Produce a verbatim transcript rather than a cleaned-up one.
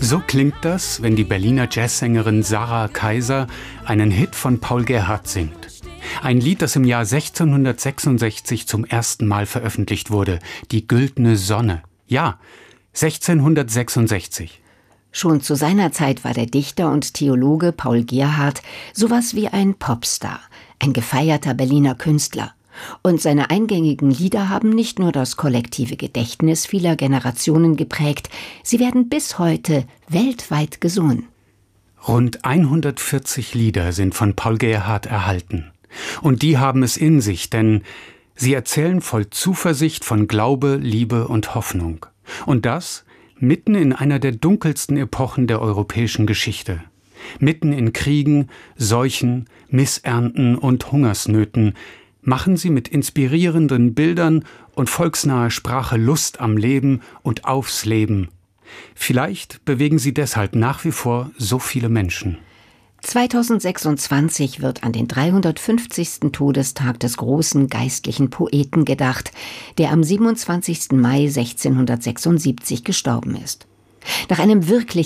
So klingt das, wenn die Berliner Jazzsängerin Sarah Kaiser einen Hit von Paul Gerhardt singt. Ein Lied, das im Jahr sechzehnhundertsechsundsechzig zum ersten Mal veröffentlicht wurde, Die güldene Sonne. Ja, sechzehnhundertsechsundsechzig. Schon zu seiner Zeit war der Dichter und Theologe Paul Gerhardt sowas wie ein Popstar, ein gefeierter Berliner Künstler. Und seine eingängigen Lieder haben nicht nur das kollektive Gedächtnis vieler Generationen geprägt, sie werden bis heute weltweit gesungen. Rund hundertvierzig Lieder sind von Paul Gerhardt erhalten. Und die haben es in sich, denn sie erzählen voll Zuversicht von Glaube, Liebe und Hoffnung. Und das mitten in einer der dunkelsten Epochen der europäischen Geschichte. Mitten in Kriegen, Seuchen, Missernten und Hungersnöten machen sie mit inspirierenden Bildern und volksnaher Sprache Lust am Leben und aufs Leben. Vielleicht bewegen sie deshalb nach wie vor so viele Menschen. zweitausendsechsundzwanzig wird an den dreihundertfünfzigsten Todestag des großen geistlichen Poeten gedacht, der am siebenundzwanzigsten Mai sechzehnhundertsechsundsiebzig gestorben ist. Nach einem wirklich